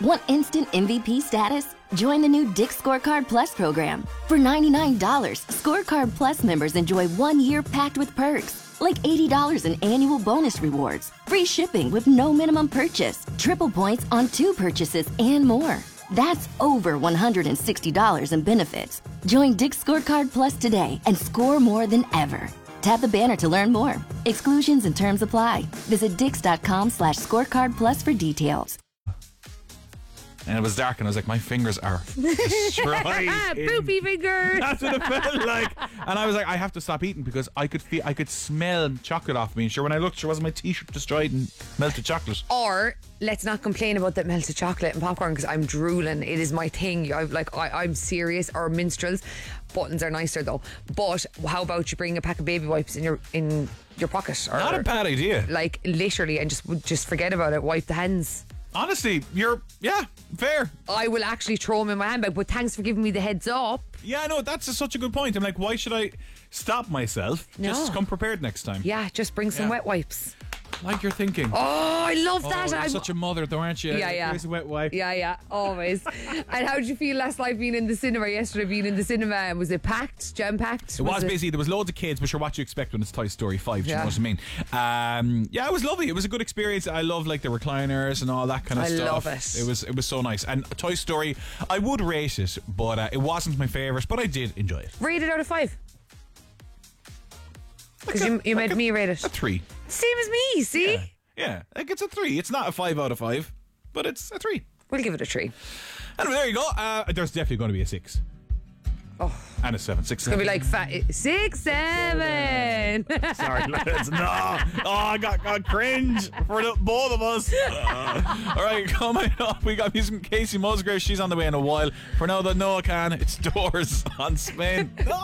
Want instant MVP status? Join the new Dick's Scorecard Plus program. For $99, Scorecard Plus members enjoy 1 year packed with perks, like $80 in annual bonus rewards, free shipping with no minimum purchase, triple points on 2 purchases, and more. That's over $160 in benefits. Join Dick's Scorecard Plus today and score more than ever. Tap the banner to learn more. Exclusions and terms apply. Visit dix.com/scorecard plus for details. And it was dark, and I was like, my fingers are destroyed. Poopy fingers. That's what it felt like. And I was like, I have to stop eating because I could smell chocolate off me. And sure, when I looked, sure, wasn't my t-shirt destroyed and melted chocolate? Or let's not complain about that melted chocolate and popcorn, because I'm drooling. It is my thing. I'm serious. Or minstrels. Buttons are nicer though. But how about you bring a pack of baby wipes in your pocket? Or, Not a bad idea. Like literally, and just forget about it. Wipe the hands. Honestly, fair. I will actually throw them in my handbag, but thanks for giving me the heads up. Yeah, no, that's such a good point. I'm like, why should I stop myself? No. Just come prepared next time. Yeah, just bring some wet wipes. Like you're thinking. Oh, I love that. You're such a mother though, aren't you? Yeah. Here's a wet wipe. Yeah, always. And how did you feel last night being in the cinema, yesterday being in the cinema? Was it packed, jam-packed? It was busy. There was loads of kids, but sure, what you expect when it's Toy Story 5, do you know what I mean? It was lovely. It was a good experience. I love like the recliners and all that kind of stuff. I love it. It was so nice. And Toy Story, I would rate it, but it wasn't my favourite, but I did enjoy it. Rate it out of 5. Because you made me rate it. A 3. Same as me, see? Yeah, like it's a 3. It's not a 5 out of 5, but it's a 3. We'll give it a 3. Anyway, there you go. There's definitely going to be a 6. Oh. And a 7. 6, 7. It's going to be like 6, 7. Sorry, lads. No. Oh, I got cringe for both of us. All right, coming up, we got music from Casey Musgrave. She's on the way in a while. For now, that Noah can. It's Doors on Spin.